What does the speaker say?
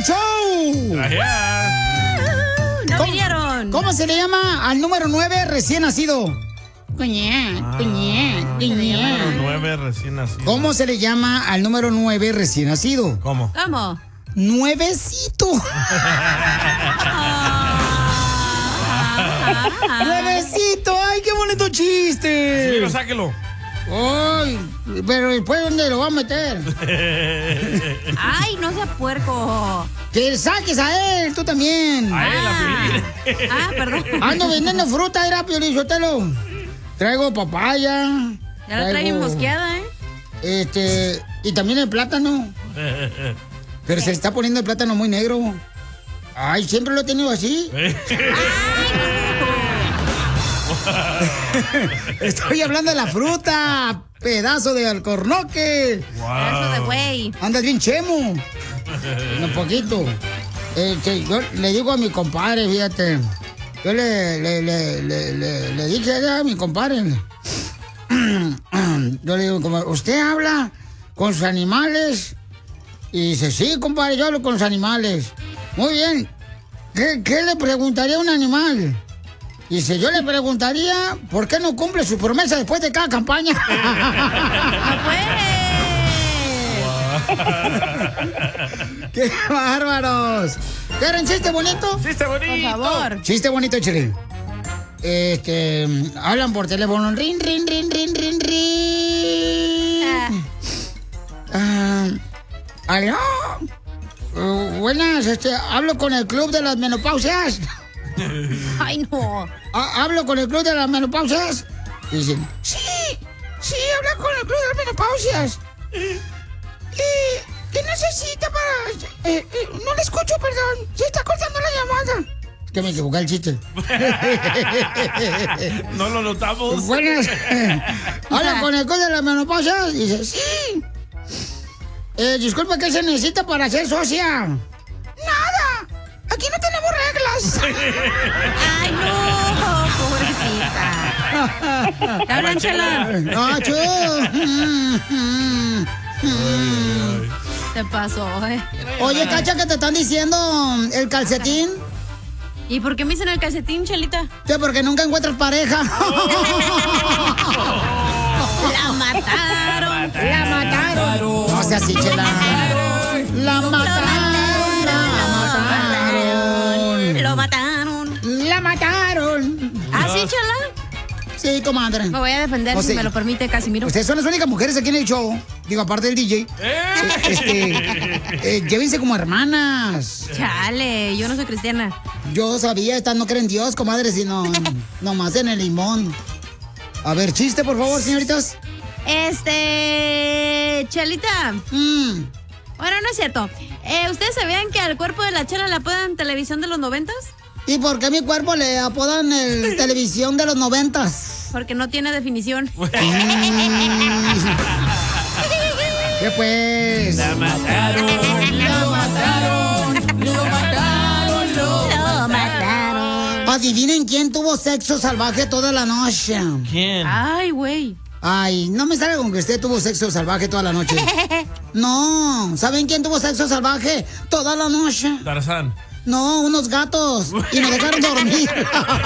el show! ¡No vinieron! ¿Cómo se le llama al número 9 recién nacido? Número 9 recién nacido. ¿Cómo se le llama al número 9 recién nacido? ¿Cómo? ¿Cómo? Nuevecito. Nuevecito. ¡Ay, qué bonito chiste! Sí, sáquelo. ¡Ay! Pero después, ¿dónde lo va a meter? ¡Ay, no sea puerco! ¡Que saques a él, tú también! A él, a Piolín. Perdón. Ando vendiendo fruta, era Piolín Sotelo. Traigo papaya. Ya la traigo mosqueada, y también el plátano. Pero se le está poniendo el plátano muy negro. Ay, siempre lo he tenido así. Estoy hablando de la fruta. Pedazo de alcornoque. Pedazo de güey. Andas bien chemo. Un poquito. Yo le digo a mi compadre, fíjate. Yo le dije a mi compadre. Yo le digo, ¿usted habla con sus animales? Y dice, sí, compadre, yo hablo con los animales. Muy bien. ¿Qué le preguntaría a un animal? Y dice, yo le preguntaría, ¿por qué no cumple su promesa después de cada campaña? ¡Qué bárbaros! ¿Quieren chiste bonito? ¡Chiste bonito! Por favor. Chiste bonito, chile. Hablan por teléfono. Rin, rin, rin, rin, rin, rin. ¿Aló? Buenas, hablo con el club de las menopausias. Ay, no. ¿Hablo con el club de las menopausias? Y dicen, sí, habla con el club de las menopausias. ¿Qué necesita para...? No le escucho, perdón. Se está cortando la llamada. Es que me equivoqué el chiste. No lo notamos. Buenas. Habla con el club de las menopausias. Y dice, sí. Disculpa, ¿qué se necesita para ser socia? Nada. Aquí no tenemos reglas. Ay, no, pobrecita. ¿Te hablan, Chela? No, chu. Te pasó, Oye, Cacha, ¿qué te están diciendo el calcetín? ¿Y por qué me dicen el calcetín, Chelita? Sí, porque nunca encuentras pareja. ¡La mataron! ¡La mataron! No seas así, Chela. ¡La mataron! ¡Lo mataron! ¡La mataron! ¿Ah, sí, Chela? Sí, comadre. Me voy a defender si me lo permite Casimiro. Ustedes son las únicas mujeres aquí en el show. Digo, aparte del DJ. Llévense como hermanas. Chale, yo no soy cristiana. Yo sabía, estas no creen en Dios, comadre, sino nomás en el limón. A ver, chiste, por favor, señoritas. Chelita. Bueno, no es cierto. ¿Ustedes sabían que al cuerpo de la Chela le apodan televisión de los 90s? ¿Y por qué a mi cuerpo le apodan el televisión de los 90s? Porque no tiene definición. ¿Qué pues? La mataron. ¡La mataron! ¡Lo mataron! Lo mataron. Adivinen quién tuvo sexo salvaje toda la noche. ¿Quién? Ay, güey. Ay, no me salga con que usted tuvo sexo salvaje toda la noche. No, ¿saben quién tuvo sexo salvaje toda la noche? Tarzán. No, unos gatos. Y me dejaron dormir.